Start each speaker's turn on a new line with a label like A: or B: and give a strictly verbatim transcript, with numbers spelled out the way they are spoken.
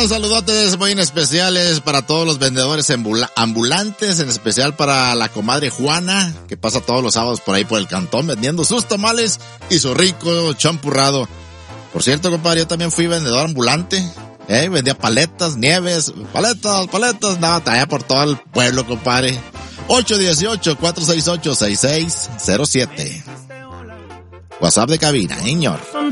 A: Un saludote muy especiales para todos los vendedores ambulantes, en especial para la comadre Juana, que pasa todos los sábados por ahí por el cantón vendiendo sus tamales y su rico champurrado. Por cierto, compadre, yo también fui vendedor ambulante, eh, vendía paletas, nieves, paletas, paletas, nada, allá por todo el pueblo, compadre. ocho uno ocho, cuatro seis ocho, seis seis cero siete. WhatsApp de cabina, señor.